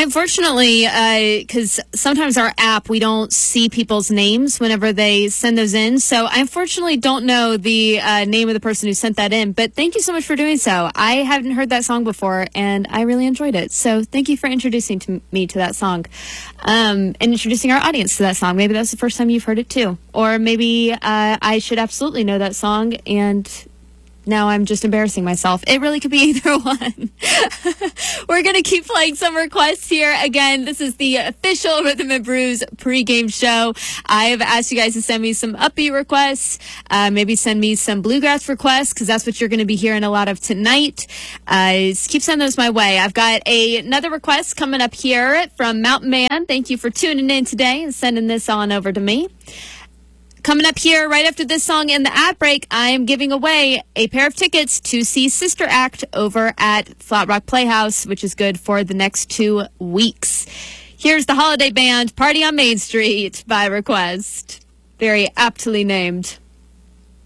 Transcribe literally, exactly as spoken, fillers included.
unfortunately, because uh, sometimes our app, we don't see people's names whenever they send those in. So I unfortunately don't know the uh, name of the person who sent that in. But thank you so much for doing so. I hadn't heard that song before, and I really enjoyed it. So thank you for introducing to me to that song, um, and introducing our audience to that song. Maybe that's the first time you've heard it too. Or maybe uh, I should absolutely know that song, and now I'm just embarrassing myself. It really could be either one. We're going to keep playing some requests here. Again, this is the official Rhythm and Brews pregame show. I've asked you guys to send me some upbeat requests, uh, maybe send me some bluegrass requests, because that's what you're going to be hearing a lot of tonight. Uh, just keep sending those my way. I've got a, another request coming up here from Mountain Man. Thank you for tuning in today and sending this on over to me. Coming up here right after this song in the ad break, I am giving away a pair of tickets to see Sister Act over at Flat Rock Playhouse, which is good for the next two weeks. Here's the holiday band, Party on Main Street, by request. Very aptly named.